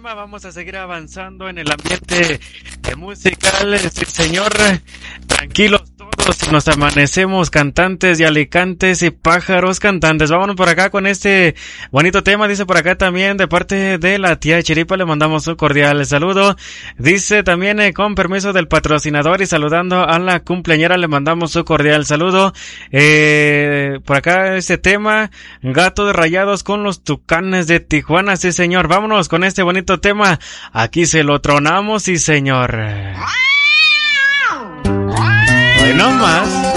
tema. Vamos a seguir avanzando en el ambiente musical. Sí, señor, tranquilos todos, nos amanecemos cantantes y alicantes y pájaros cantantes. Vámonos por acá con este bonito tema. Dice por acá también de parte de la tía Chiripa, le mandamos un cordial saludo. Dice también con permiso del patrocinador y saludando a la cumpleañera, le mandamos un cordial saludo. Por acá este tema, Gatos Rayados con los Tucanes de Tijuana. Sí, señor, vámonos con este bonito tema. Aquí se lo tronamos, sí, señor. Hoy no más.